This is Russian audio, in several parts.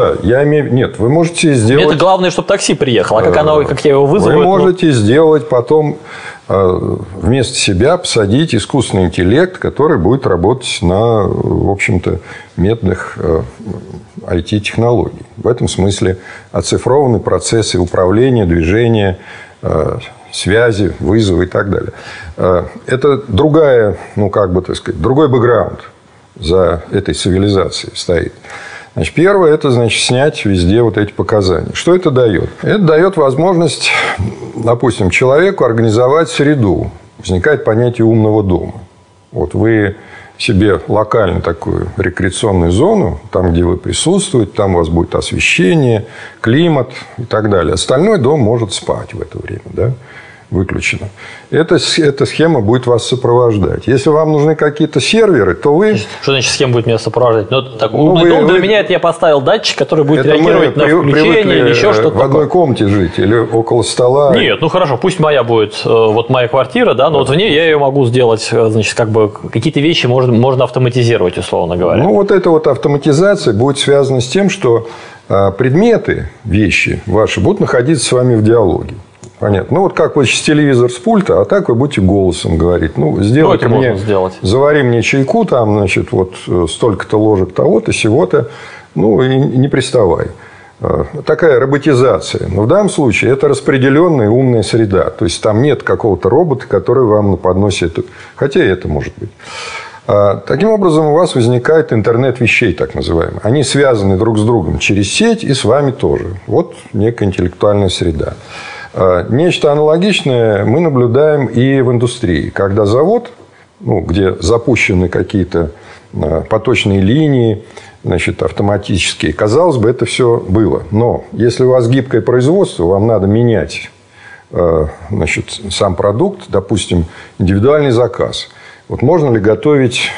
Я имею... Нет, вы можете сделать... Мне это главное, чтобы такси приехало. А как я его вызову? Вы можете сделать потом вместо себя посадить искусственный интеллект, который будет работать на, в общем-то, методах IT-технологий. В этом смысле оцифрованы процессы управления, движения, связи, вызова и так далее. Это другая, другой бэкграунд за этой цивилизацией стоит. Значит, первое – это, снять везде вот эти показания. Что это дает? Это дает возможность, допустим, человеку организовать среду. Возникает понятие умного дома. Вот вы себе локально такую рекреационную зону, там, где вы присутствуете, там у вас будет освещение, климат и так далее. Остальной дом может спать в это время, да? Выключено. Эта схема будет вас сопровождать. Если вам нужны какие-то серверы, то вы... Что значит схема будет меня сопровождать? Умный дом для меня – это я поставил датчик, который будет реагировать на включение или еще что-то. В одной комнате жить или около стола? Нет, хорошо, пусть моя будет моя квартира, да, но вот в ней я ее могу сделать, какие-то вещи можно автоматизировать, условно говоря. Эта автоматизация будет связана с тем, что предметы, вещи ваши будут находиться с вами в диалоге. Понятно. как вы сейчас телевизор с пульта, а так вы будете голосом говорить. Сделайте мне, завари мне чайку, там, столько-то ложек того-то, сего-то, и не приставай. Такая роботизация. Но в данном случае это распределенная умная среда. То есть, там нет какого-то робота, который вам на подносе... Хотя и это может быть. Таким образом, у вас возникает интернет вещей, так называемый. Они связаны друг с другом через сеть и с вами тоже. Вот некая интеллектуальная среда. Нечто аналогичное мы наблюдаем и в индустрии. Когда завод, где запущены какие-то поточные линии, автоматические, казалось бы, это все было. Но если у вас гибкое производство, вам надо менять сам продукт, допустим, индивидуальный заказ. Можно ли готовить,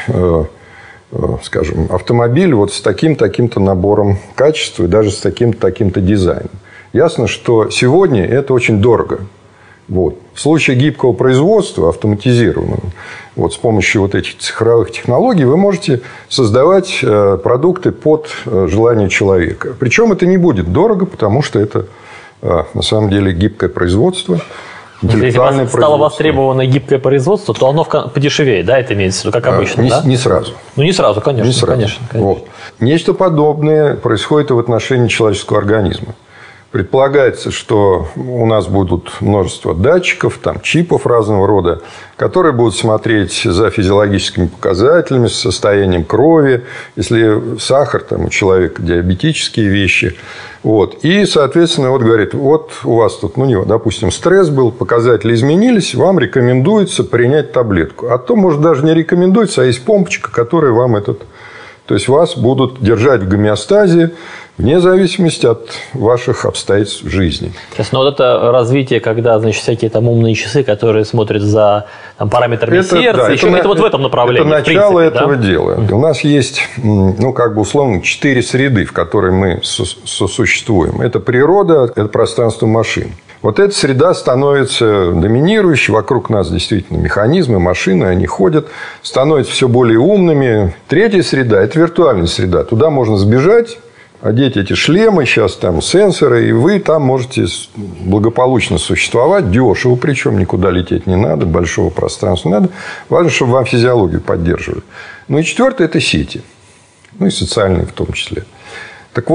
скажем, автомобиль с таким-то набором качества и даже с таким-то дизайном? Ясно, что сегодня это очень дорого. В случае гибкого производства, автоматизированного, с помощью этих цифровых технологий, вы можете создавать продукты под желание человека. Причем это не будет дорого, потому что это на самом деле гибкое производство. Если стало востребовано гибкое производство, то оно подешевеет, да, это имеется в виду, как обычно, не сразу. Не сразу, конечно. Не сразу. Конечно. Нечто подобное происходит и в отношении человеческого организма. Предполагается, что у нас будут множество датчиков, чипов разного рода, которые будут смотреть за физиологическими показателями, состоянием крови, если сахар, у человека диабетические вещи. И, соответственно, говорит, у вас тут, допустим, стресс был, показатели изменились, вам рекомендуется принять таблетку. А то, может, даже не рекомендуется, а есть помпочка, которая вам То есть, вас будут держать в гомеостазе, вне зависимости от ваших обстоятельств жизни. Это развитие, когда, всякие умные часы, которые смотрят за параметрами сердца, это в этом направлении. Это начало этого дела. У нас есть, условно, 4 среды, в которой мы сосуществуем. Это природа, это пространство машин. Эта среда становится доминирующей. Вокруг нас действительно механизмы, машины, они ходят, становятся все более умными. Третья среда – это виртуальная среда. Туда можно сбежать, одеть эти шлемы, сейчас там сенсоры, и вы там можете благополучно существовать, дешево, причем никуда лететь не надо, большого пространства не надо. Важно, чтобы вам физиологию поддерживали. И четвертое – это сети. И социальные в том числе. Так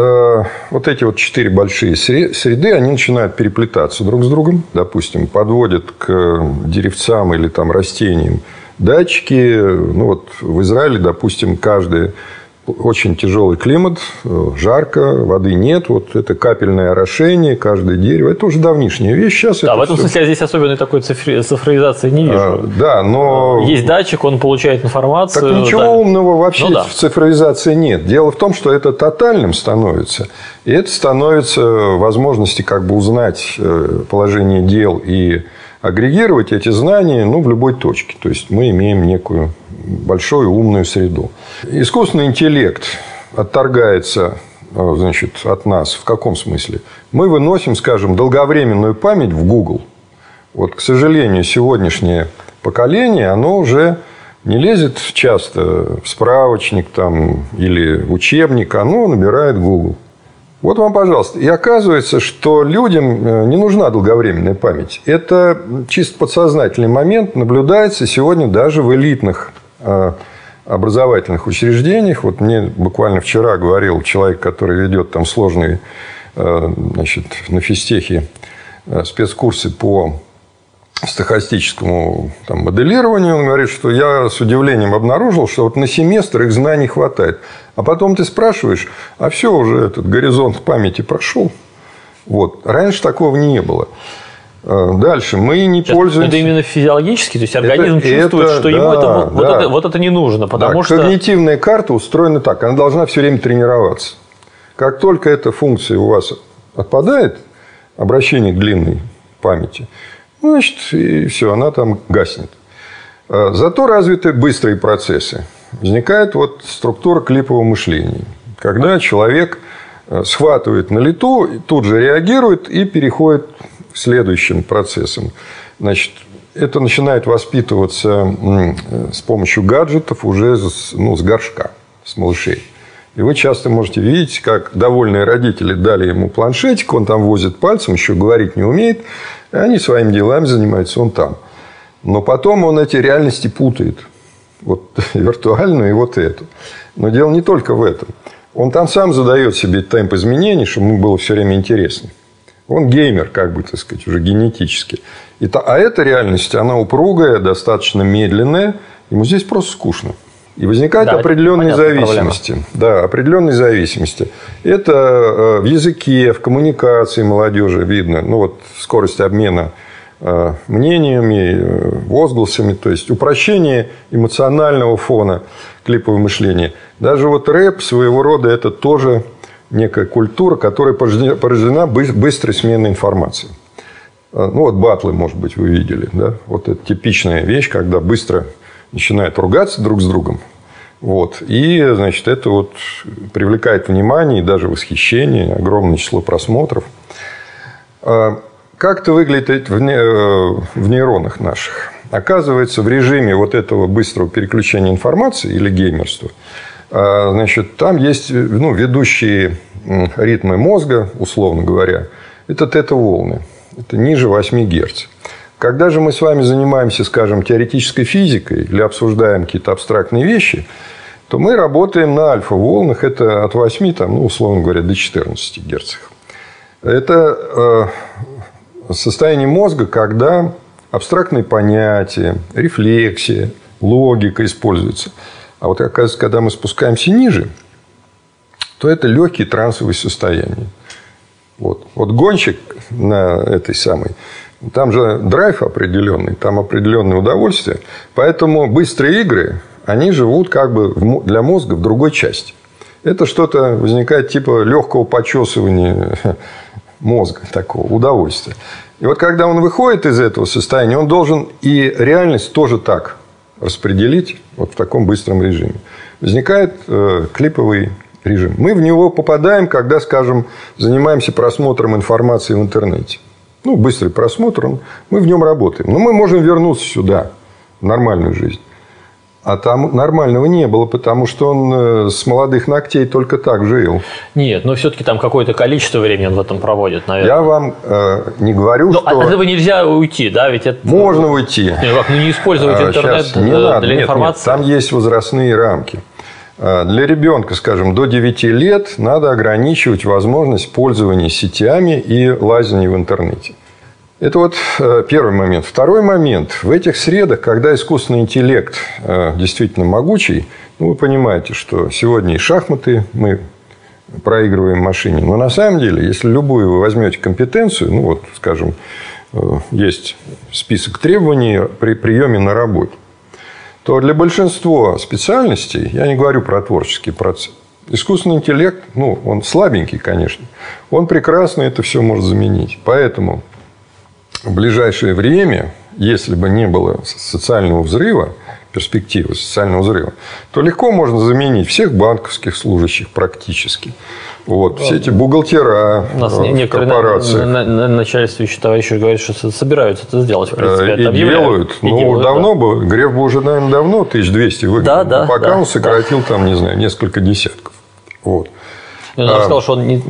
эти 4 большие среды, они начинают переплетаться друг с другом. Допустим, подводят к деревцам или растениям датчики. В Израиле, допустим, каждый очень тяжелый климат, жарко, воды нет. Это капельное орошение, каждое дерево. Это уже давнишняя вещь. Сейчас в этом смысле я здесь особенной такой цифровизации не вижу. Но... Есть датчик, он получает информацию. Так ничего умного вообще в цифровизации нет. Дело в том, что это тотальным становится. И это становится возможностью узнать положение дел и агрегировать эти знания в любой точке. То есть, мы имеем некую большую умную среду. Искусственный интеллект отторгается от нас. В каком смысле? Мы выносим, скажем, долговременную память в Google. К сожалению, сегодняшнее поколение, оно уже не лезет часто в справочник или в учебник, оно набирает Google. Вот вам, пожалуйста. И оказывается, что людям не нужна долговременная память. Это чисто подсознательный момент наблюдается сегодня даже в элитных образовательных учреждениях. Вот мне буквально вчера говорил человек, который ведет там сложные, значит, на физтехе спецкурсы по стохастическому там моделированию. Он говорит, что я с удивлением обнаружил, что вот на семестр их знаний хватает. А потом ты спрашиваешь, а все, уже этот горизонт памяти прошел. Вот. Раньше такого не было. Дальше. Мы не пользуемся... Это именно физиологически? То есть, организм чувствует, что ему вот это не нужно, потому что... Когнитивная карта устроена так. Она должна все время тренироваться. Как только эта функция у вас отпадает, обращение к длинной памяти, значит, и все, она там гаснет. Зато развиты быстрые процессы. Возникает вот структура клипового мышления. Когда человек схватывает на лету, тут же реагирует и переходит к следующим процессам. Значит, это начинает воспитываться с помощью гаджетов уже с горшка, с малышей. И вы часто можете видеть, как довольные родители дали ему планшетик, он там возит пальцем, еще говорить не умеет, и они своими делами занимаются, он там. Но потом он эти реальности путает. Вот виртуальную и вот эту. Но дело не только в этом. Он там сам задает себе темп изменений, чтобы ему было все время интересно. Он геймер, как бы, так сказать, уже генетически. А эта реальность, она упругая, достаточно медленная. Ему здесь просто скучно. И возникают определенные зависимости. Да, определенные зависимости. Это в языке, в коммуникации молодежи видно. Ну, вот скорость обмена мнениями, возгласами. То есть, упрощение эмоционального фона клипового мышления. Даже вот рэп своего рода это тоже некая культура, которая порождена быстрой сменой информации. Ну, вот батлы, может быть, вы видели. Да? Вот это типичная вещь, когда быстро начинают ругаться друг с другом. Вот. И, значит, это вот привлекает внимание и даже восхищение, огромное число просмотров. Как это выглядит в нейронах наших? Оказывается, в режиме вот этого быстрого переключения информации или геймерства, значит, там есть ведущие ритмы мозга, условно говоря, это тета-волны. Это ниже 8 Гц. Когда же мы с вами занимаемся, скажем, теоретической физикой или обсуждаем какие-то абстрактные вещи, то мы работаем на альфа-волнах. Это от 8, условно говоря, до 14 Гц. Это состояние мозга, когда абстрактные понятия, рефлексия, логика используются. А вот, оказывается, когда мы спускаемся ниже, то это легкие трансовые состояния. Вот гонщик на этой самой... Там же драйв определенный, там определенное удовольствие. Поэтому быстрые игры, они живут как бы для мозга в другой части. Это что-то возникает типа легкого почесывания мозга, такого удовольствия. И вот когда он выходит из этого состояния, он должен и реальность тоже так распределить вот в таком быстром режиме. Возникает клиповый режим. Мы в него попадаем, когда, скажем, занимаемся просмотром информации в интернете. Быстрый просмотр, мы в нем работаем. Но мы можем вернуться сюда, в нормальную жизнь. А там нормального не было, потому что он с молодых ногтей только так жил. Нет, но все-таки там какое-то количество времени он в этом проводит, наверное. Я вам не говорю, что... От этого нельзя уйти, да? Ведь это... Можно уйти. Не использовать интернет для информации. Нет, там есть возрастные рамки. Для ребенка, скажем, до 9 лет надо ограничивать возможность пользования сетями и лазания в интернете. Это вот первый момент. Второй момент. В этих средах, когда искусственный интеллект действительно могучий, вы понимаете, что сегодня и шахматы мы проигрываем машине. Но на самом деле, если любую вы возьмете компетенцию, скажем, есть список требований при приеме на работу, то для большинства специальностей, я не говорю про творческий процесс, искусственный интеллект, он слабенький, конечно, он прекрасно это все может заменить. Поэтому в ближайшее время, если бы не было социального взрыва, перспективы социального взрыва, то легко можно заменить всех банковских служащих практически. Все эти бухгалтера у нас некоторые начальствующие товарищи говорят, что собираются это сделать. В принципе, и делают. Давно бы. Греф бы уже, наверное, давно 1200 выиграл. Пока он сократил, несколько десятков. Он сказал, что он